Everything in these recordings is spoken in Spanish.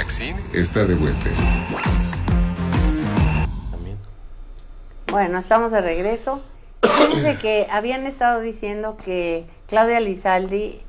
Maxine está de vuelta. Bueno, estamos de regreso. Fíjense que habían estado diciendo que Claudia Lizaldi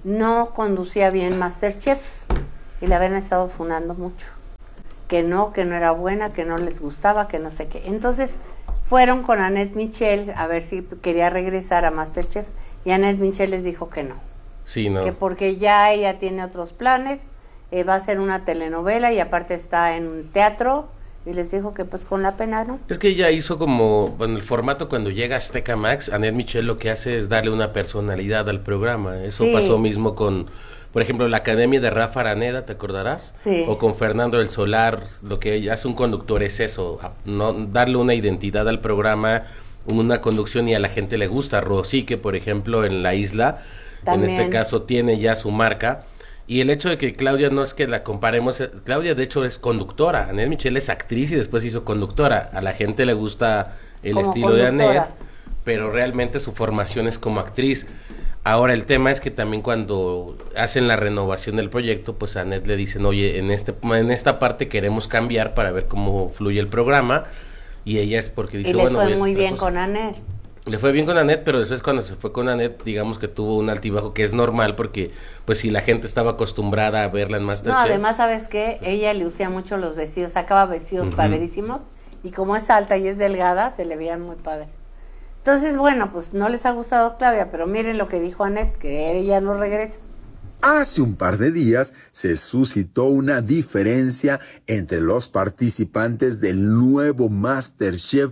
no conducía bien MasterChef y la habían estado funando mucho. Que no era buena, que no les gustaba, que no sé qué. Entonces fueron con Annette Michel a ver si quería regresar a MasterChef y Annette Michel les dijo que no. Sí, no. Que porque ya ella tiene otros planes, va a hacer una telenovela y aparte está en un teatro. Y les dijo que pues con la pena, ¿no? Es que ella hizo como, bueno, el formato cuando llega a Azteca Max, Annette Michel lo que hace es darle una personalidad al programa. Eso Sí. pasó mismo con, por ejemplo, la Academia de Rafa Araneda, ¿te acordarás? Sí. O con Fernando del Solar, lo que ella hace un conductor es eso, no darle una identidad al programa, una conducción y a la gente le gusta. Rosique, por ejemplo, en La Isla, También. en este caso tiene ya su marca. Y el hecho de que Claudia, no es que la comparemos, Claudia de hecho es conductora, Annette Michel es actriz y después hizo conductora. A la gente le gusta el Como estilo de conductora. Annette, pero realmente su formación es como actriz. Ahora el tema es que también cuando hacen la renovación del proyecto, pues a Annette le dicen, oye, en esta parte queremos cambiar para ver cómo fluye el programa. Y ella es porque dice, Y le bueno, voy fue a muy hacer bien otra cosa. con Annette. Le fue bien con Annette, pero después cuando se fue con Annette, digamos que tuvo un altibajo que es normal porque pues si la gente estaba acostumbrada a verla en No, MasterChef. además, ¿sabes qué? Ella lucía mucho los vestidos, sacaba vestidos padrísimos y como es alta y es delgada, se le veían muy padres. Entonces, bueno, pues no les ha gustado Claudia, pero miren lo que dijo Annette, que ella no regresa. Hace un par de días se suscitó una diferencia entre los participantes del nuevo MasterChef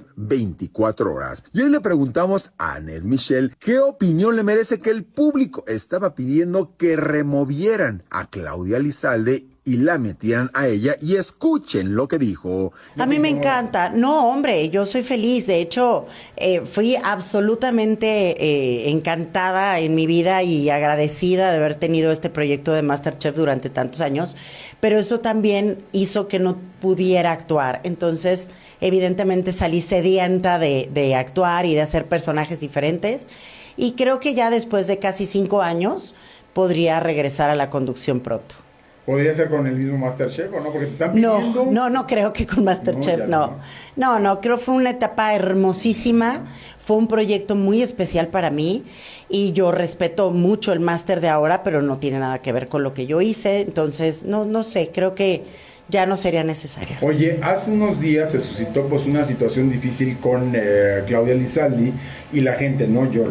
24 horas. Y hoy le preguntamos a Annette Michel qué opinión le merece que el público estaba pidiendo que removieran a Claudia Lizalde y la metieran a ella, y escuchen lo que dijo. A mí me encanta. No, hombre, yo soy feliz. De hecho, fui absolutamente encantada en mi vida y agradecida de haber tenido este proyecto de MasterChef durante tantos años, pero eso también hizo que no pudiera actuar. Entonces, evidentemente salí sedienta de actuar y de hacer personajes diferentes, y creo que ya después de casi 5 años podría regresar a la conducción pronto. ¿Podría ser con el mismo MasterChef o no? Porque te están pidiendo... No creo que con MasterChef, no, creo que fue una etapa hermosísima, fue un proyecto muy especial para mí y yo respeto mucho el máster de ahora, pero no tiene nada que ver con lo que yo hice, entonces, no sé, creo que ya no sería necesario. Oye, hace unos días se suscitó pues una situación difícil con Claudia Lizaldi y la gente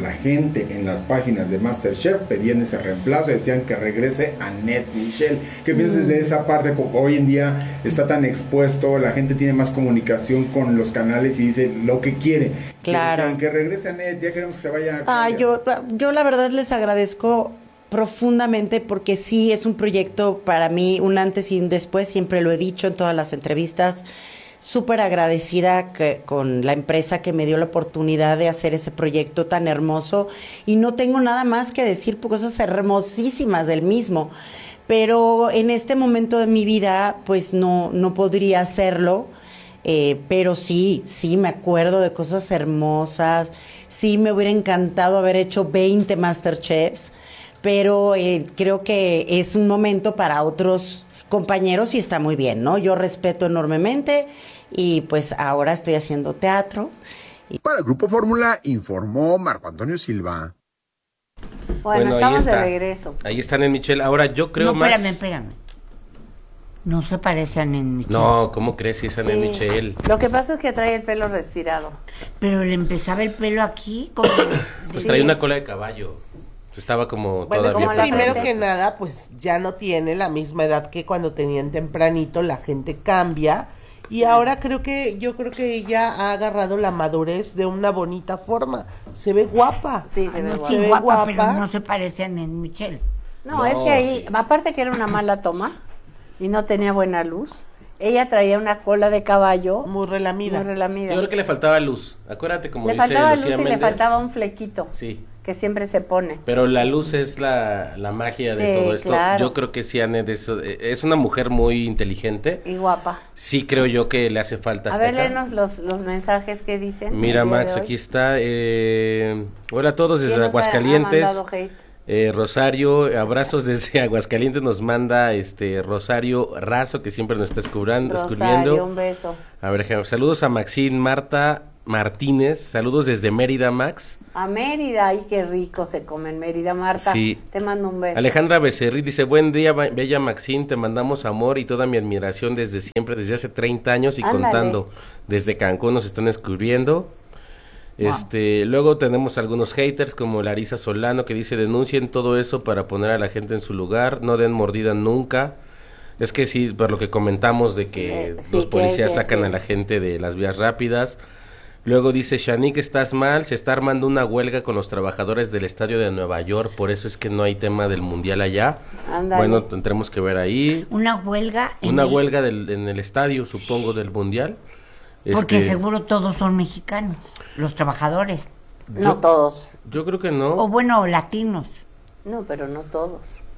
en las páginas de MasterChef pedían ese reemplazo y decían que regrese Annette Michel. ¿Qué piensas de esa parte? Como hoy en día está tan expuesto, la gente tiene más comunicación con los canales y dice lo que quiere. Claro. Que regrese Annette, ya queremos que se vaya. Yo la verdad les agradezco profundamente porque sí es un proyecto para mí, un antes y un después, siempre lo he dicho en todas las entrevistas, súper agradecida con la empresa que me dio la oportunidad de hacer ese proyecto tan hermoso y no tengo nada más que decir por cosas hermosísimas del mismo, pero en este momento de mi vida pues no podría hacerlo, pero sí me acuerdo de cosas hermosas, sí me hubiera encantado haber hecho 20 MasterChefs, pero creo que es un momento para otros compañeros y está muy bien, ¿no? Yo respeto enormemente y pues ahora estoy haciendo teatro. Para el Grupo Fórmula informó Marco Antonio Silva. Bueno, estamos de regreso. Ahí están en Michelle. Ahora yo creo más... Espérame. No se parece a Annette Michel. No, ¿cómo crees si es Annette Michel? Lo que pasa es que trae el pelo retirado. Pero le empezaba el pelo aquí como... Pues trae una cola de caballo. Estaba como bueno, todavía... primero que nada, pues ya no tiene la misma edad que cuando tenían tempranito, la gente cambia. Y ahora yo creo que ella ha agarrado la madurez de una bonita forma. Se ve guapa. Sí, se ve guapa. Sí, guapa, pero no se parece a Annette Michel. No, es que ahí, aparte que era una mala toma y no tenía buena luz, ella traía una cola de caballo muy relamida. Yo creo que le faltaba luz. Acuérdate como le dice faltaba Lucía luz y Méndez. le faltaba un flequito. Sí. Que siempre se pone. Pero la luz es la magia de todo esto. Claro. Yo creo que sí, Annette es una mujer muy inteligente. Y guapa. Sí, creo yo que le hace falta A hasta ver, acá. léenos los mensajes que dicen. Mira, Max, aquí está. Hola a todos desde Aguascalientes. Rosario, abrazos desde Aguascalientes, nos manda Rosario Razo, que siempre nos está escribiendo. Rosario, un beso. A ver, saludos a Maxine Marta Martínez, saludos desde Mérida, Max. A Mérida, ay, qué rico se come en Mérida, Marta. Sí. Te mando un beso. Alejandra Becerril dice, buen día, bella Maxine, te mandamos amor y toda mi admiración desde siempre, desde hace 30 años y Ándale. contando. Desde Cancún nos están escribiendo. Luego tenemos algunos haters como Larisa Solano que dice, denuncien todo eso para poner a la gente en su lugar, no den mordida nunca. Es que sí, por lo que comentamos de que Sí, los policías que sacan a la gente de las vías rápidas. Luego dice, Shanique, estás mal, se está armando una huelga con los trabajadores del estadio de Nueva York, por eso es que no hay tema del mundial allá. Ándale. Bueno, tendremos que ver ahí. Una huelga. Una huelga en el estadio, supongo, del mundial. Porque seguro todos son mexicanos, los trabajadores. No todos. Yo creo que O no. bueno, latinos. No, pero no todos.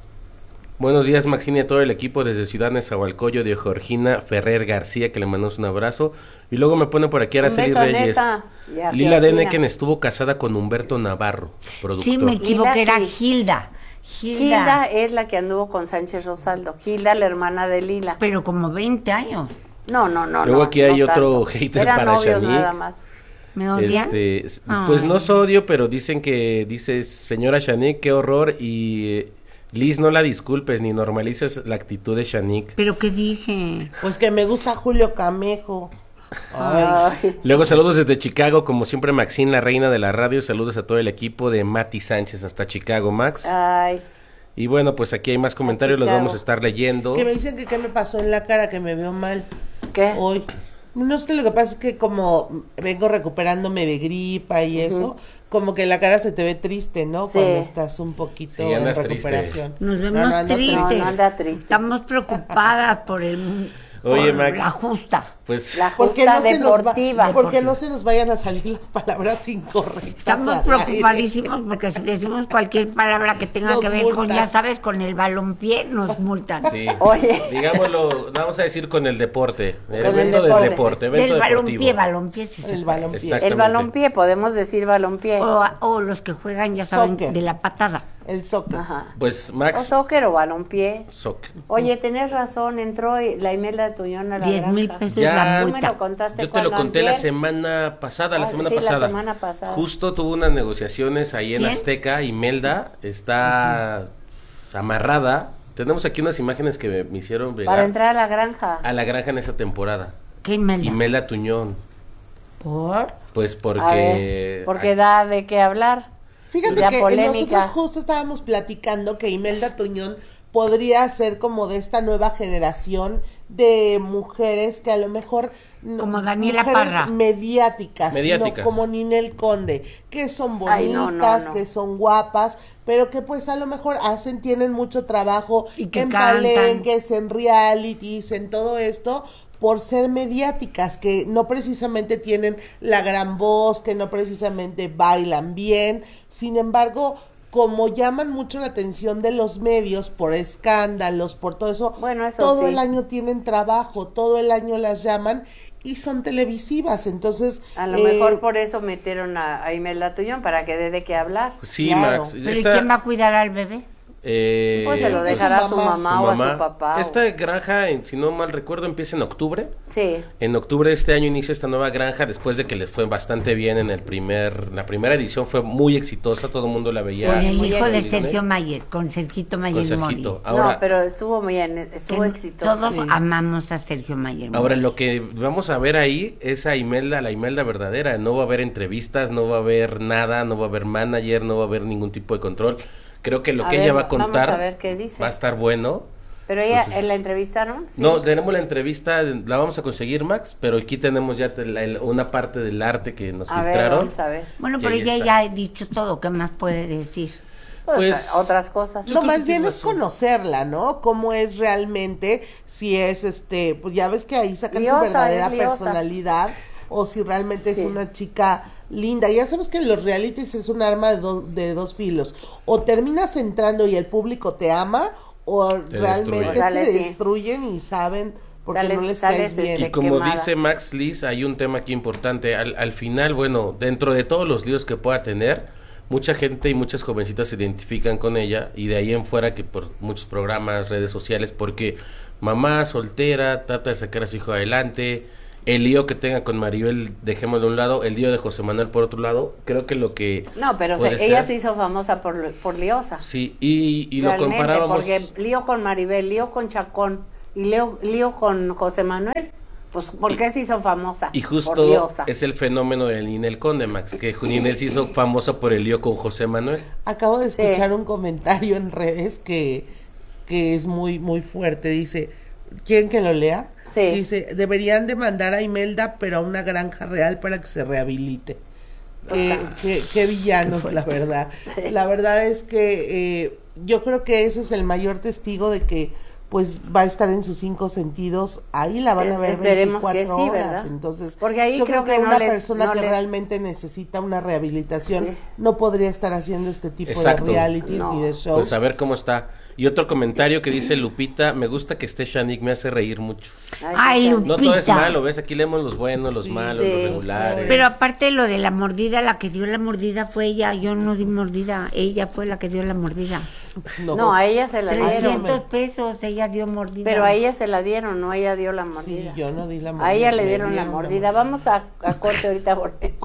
Buenos días, Maxine, y a todo el equipo desde Ciudad Nezahualcóyotl, de Georgina Ferrer García, que le mandamos un abrazo. Y luego me pone por aquí Araceli beso, Reyes. Neta. Y a Lila Georgina. Deneken estuvo casada con Humberto Navarro, productor. Sí, me equivoqué, Hilda, era sí. Gilda. Gilda es la que anduvo con Sánchez Rosaldo. Gilda, la hermana de Lila. Pero como 20 años. No. Luego aquí hay otro tanto. hater Eran para novios Shanique. nada más. ¿Me odian? Pues no es odio, pero dices, señora Shanique, qué horror, y Liz, no la disculpes ni normalices la actitud de Shanique. ¿Pero qué dije? Pues que me gusta Julio Camejo. Ay. Luego saludos desde Chicago, como siempre Maxine, la reina de la radio, saludos a todo el equipo de Mati Sánchez hasta Chicago, Max. Ay. Y bueno, pues aquí hay más comentarios, los Chicago. vamos a estar leyendo. Que me dicen que qué me pasó en la cara, que me veo mal ¿Qué? hoy. No sé, lo que pasa es que como vengo recuperándome de gripa y eso, como que la cara se te ve triste, ¿no? Sí. Cuando estás un poquito Sí, en andas recuperación. Nos No, vemos no ando tristes. No anda triste. Estamos preocupadas por Oye, por Max. la justa. Pues La Porque justa no, se nos deportiva. porque no se nos vayan a salir las palabras incorrectas. Estamos al preocupadísimos porque si decimos cualquier palabra que tenga Nos que ver con, multan. ya sabes, con el balompié, nos multan. sí, Oye. digámoslo, vamos a decir con el deporte, el Con el evento deporte. del deporte, evento Del deportivo. balompié sí se El puede. balompié. Exacto. El balompié, podemos decir balompié. O los que juegan, ya saben, Soccer. de la patada. El soccer. Ajá. Pues O Max, soccer o balompié. Soc. Oye, tenés razón, entró la Imelda Tuñón a la 10,000 granja. pesos Ya, la Tú me multa. lo contaste Yo te lo cuando conté la antier. semana pasada, Ah, sí, la semana pasada. Justo tuvo unas negociaciones ahí en ¿Quién? Azteca. Imelda está amarrada. Tenemos aquí unas imágenes que me hicieron Para llegar entrar a la granja. a la granja en esa temporada. ¿Qué Imelda? Imelda Tuñón. ¿Por? Pues A porque... ver, porque da de qué hablar. Fíjate Y la que polémica. nosotros justo estábamos platicando que Imelda Tuñón podría ser como de esta nueva generación de mujeres que a lo mejor Como Daniela mujeres Parra. mediáticas, Mediáticas. no como Ninel Conde, que son bonitas, Ay, no. que son guapas, pero que pues a lo mejor tienen mucho trabajo Y que en cantan. palenques, en realities, en todo esto, por ser mediáticas, que no precisamente tienen la gran voz, que no precisamente bailan bien, sin embargo, como llaman mucho la atención de los medios por escándalos, por todo eso, Bueno, eso todo sí. el año tienen trabajo, todo el año las llaman y son televisivas, entonces A lo mejor por eso metieron a Imelda Tuñón, para que dé de qué hablar. Sí, Claro. Max. ¿Pero y quién va a cuidar al bebé? Pues se lo Pues dejará a su su mamá, o a mamá. su papá. Esta granja, si no mal recuerdo, empieza en octubre. Sí. En octubre de este año inicia esta nueva granja después de que les fue bastante bien en la primera edición, fue muy exitosa, todo el mundo la veía. Con el muy hijo de bien, Sergio Mayer, con Sergito Mayer con Mori. Sergito. Ahora, No, pero estuvo bien, estuvo Que exitoso. Todos Sí. amamos a Sergio Mayer Mori. ahora lo que vamos a ver ahí es a Imelda, la Imelda verdadera. No va a haber entrevistas, no va a haber nada, no va a haber manager, no va a haber ningún tipo de control. Creo que lo A que ver, ella va a vamos contar a ver qué dice. va a estar bueno. Pero ella, Entonces- ¿la entrevistaron? Sí. No, tenemos la entrevista, la vamos a conseguir, Max, pero aquí tenemos ya una parte del arte que nos A ver, filtraron. vamos a ver. Bueno, Y pero ahí ella está. ya ha dicho todo. ¿Qué más puede decir? Pues, otras cosas. yo No, creo más que bien tienes es razón. conocerla, ¿no? Cómo es realmente, si es pues ya ves que ahí sacan Liosa, su verdadera es liosa. personalidad, o si realmente Sí. es una chica linda. Ya sabes que en los realities es un arma de dos filos. O terminas entrando y el público te ama, o realmente destruyen. Sale, te sí. destruyen y saben porque Sales- no les sales caes bien. desde Y como quemada. dice Max Liz, hay un tema aquí importante. Al final, bueno, dentro de todos los líos que pueda tener, mucha gente y muchas jovencitas se identifican con ella, y de ahí en fuera que por muchos programas, redes sociales, porque mamá soltera trata de sacar a su hijo adelante, el lío que tenga con Maribel dejémoslo de un lado, el lío de José Manuel por otro lado, creo que lo que No, pero puede ella ser- se hizo famosa por liosa. Sí, y lo Realmente, comparábamos. porque lío con Maribel, lío con Chacón y lío con José Manuel. Pues, ¿por qué se hizo famosa? Y Por justo liosa. es el fenómeno de Ninel Conde, Max, que Ninel se hizo famosa por el lío con José Manuel. Acabo de Sí. escuchar un comentario en redes que es muy, muy fuerte. Dice, ¿quieren que lo lea? Sí. Dice, deberían demandar a Imelda, pero a una granja real para que se rehabilite. Qué villanos, la verdad. La verdad es que yo creo que ese es el mayor testigo de que pues va a estar en sus 5 sentidos. Ahí la van a ver Esperemos 24 que sí, horas. ¿verdad? Entonces, Porque ahí yo creo creo que que no una les- persona no que les- realmente necesita una rehabilitación Sí. no podría estar haciendo este tipo Exacto. de realities No. ni de shows. Pues a ver cómo está. Y otro comentario que dice Lupita, me gusta que esté Shanique, me hace reír mucho. Ay, sí, Lupita. No todo es malo, ¿ves? Aquí leemos los buenos, los Sí, malos, sí, los regulares. Pero aparte lo de la mordida, la que dio la mordida fue ella, yo no di mordida, ella fue la que dio la mordida. No, a ella se la dieron. 300 pesos, ella dio mordida. Pero a ella se la dieron, no ella dio la Sí, mordida. yo no di la mordida. A ella le me dieron la mordida. Vamos a corte ahorita, porque